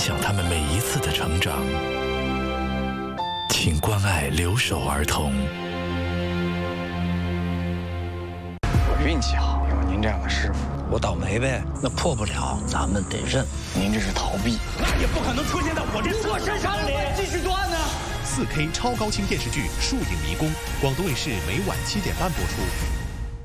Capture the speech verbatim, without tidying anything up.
享他们每一次的成长。请关爱留守儿童。 我运气好，有您这样的师傅。 我倒霉呗，那破不了，咱们得认。 您这是逃避， 那也不可能出现在我这座山上里。继续作案呢。 四 K 超高清电视剧《树影迷宫》，广东卫视每晚七点半播出。